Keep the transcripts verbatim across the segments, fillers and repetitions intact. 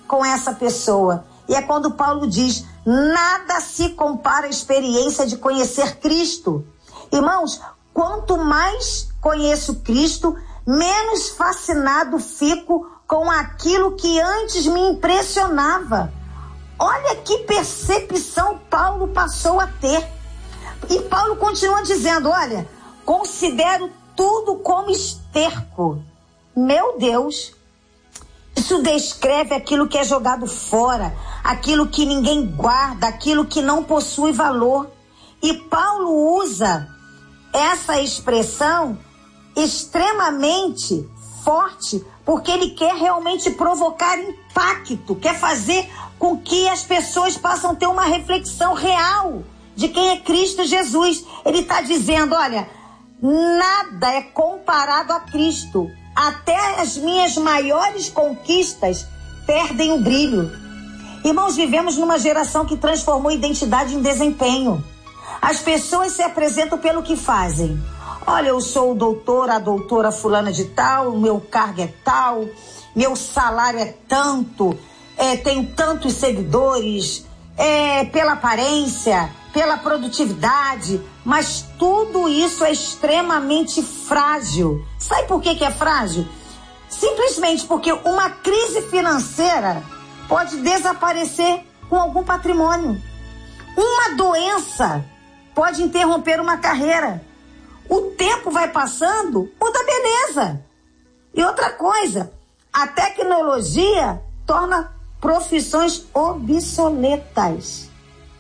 com essa pessoa. E é quando Paulo diz: nada se compara à experiência de conhecer Cristo. Irmãos, quanto mais conheço Cristo, menos fascinado fico com aquilo que antes me impressionava. Olha que percepção Paulo passou a ter. E Paulo continua dizendo: olha, considero tudo como esterco. Meu Deus, isso descreve aquilo que é jogado fora, aquilo que ninguém guarda, aquilo que não possui valor. E Paulo usa essa expressão extremamente forte, porque ele quer realmente provocar impacto, quer fazer com que as pessoas possam ter uma reflexão real de quem é Cristo Jesus. Ele está dizendo: olha, nada é comparado a Cristo. Até as minhas maiores conquistas perdem o brilho. Irmãos, vivemos numa geração que transformou identidade em desempenho. As pessoas se apresentam pelo que fazem. Olha, eu sou o doutor, a doutora fulana de tal, o meu cargo é tal, meu salário é tanto, é, tenho tantos seguidores, é, pela aparência, pela produtividade, mas tudo isso é extremamente frágil. Sabe por que que é frágil? Simplesmente porque uma crise financeira pode desaparecer com algum patrimônio. Uma doença pode interromper uma carreira. O tempo vai passando, muda a beleza. E outra coisa, a tecnologia torna profissões obsoletas.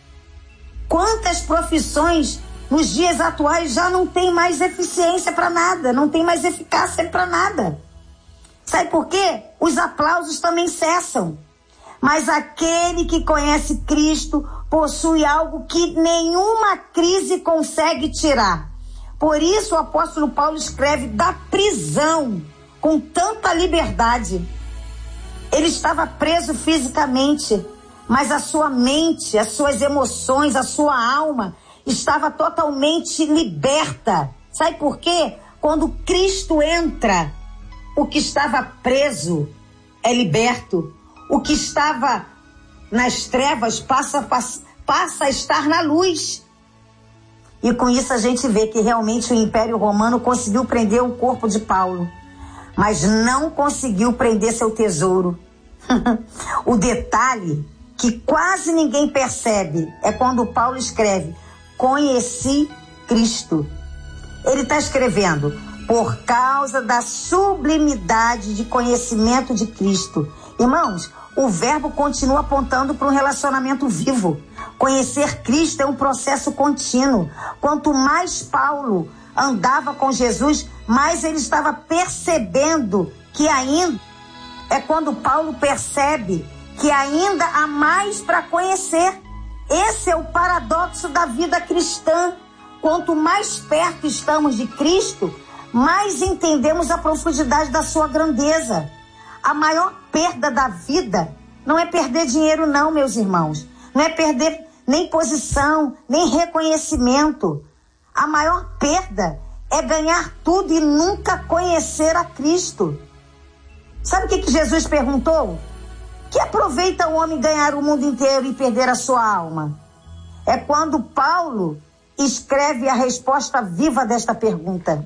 Quantas profissões nos dias atuais já não tem mais eficiência para nada, não tem mais eficácia para nada. Sabe por quê? Os aplausos também cessam. Mas aquele que conhece Cristo possui algo que nenhuma crise consegue tirar. Por isso o apóstolo Paulo escreve da prisão com tanta liberdade. Ele estava preso fisicamente, mas a sua mente, as suas emoções, a sua alma estava totalmente liberta. Sabe por quê? Quando Cristo entra, o que estava preso é liberto. O que estava nas trevas passa, passa, passa a estar na luz. E com isso a gente vê que realmente o Império Romano conseguiu prender o corpo de Paulo, mas não conseguiu prender seu tesouro. O detalhe que quase ninguém percebe é quando Paulo escreve: conheci Cristo. Ele está escrevendo: por causa da sublimidade de conhecimento de Cristo. Irmãos, o verbo continua apontando para um relacionamento vivo. Conhecer Cristo é um processo contínuo. Quanto mais Paulo andava com Jesus, mais ele estava percebendo que ainda... É quando Paulo percebe que ainda há mais para conhecer. Esse é o paradoxo da vida cristã. Quanto mais perto estamos de Cristo, mais entendemos a profundidade da sua grandeza. A maior perda da vida não é perder dinheiro não, meus irmãos. Não é perder nem posição, nem reconhecimento. A maior perda é ganhar tudo e nunca conhecer a Cristo. Sabe o que que Jesus perguntou? Que aproveita o homem ganhar o mundo inteiro e perder a sua alma? É quando Paulo escreve a resposta viva desta pergunta.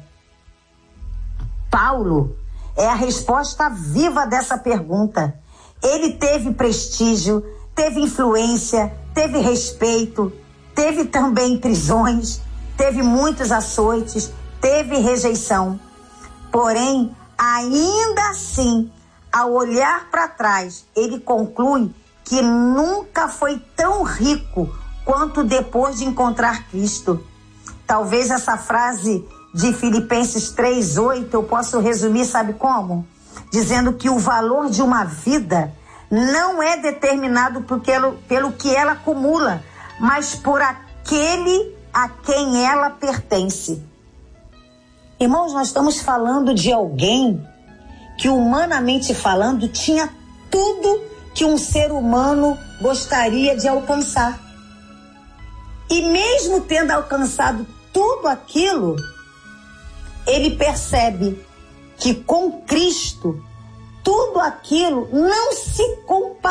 Paulo é a resposta viva dessa pergunta. Ele teve prestígio, teve influência, teve respeito, teve também prisões, teve muitos açoites, teve rejeição. Porém, ainda assim, ao olhar para trás, ele conclui que nunca foi tão rico quanto depois de encontrar Cristo. Talvez essa frase de Filipenses três, oito eu posso resumir, sabe como? Dizendo que o valor de uma vida não é determinado por pelo, pelo que ela acumula, mas por aquele a quem ela pertence. Irmãos, nós estamos falando de alguém que, humanamente falando, tinha tudo que um ser humano gostaria de alcançar. E mesmo tendo alcançado tudo aquilo, ele percebe que com Cristo, tudo aquilo não se compara.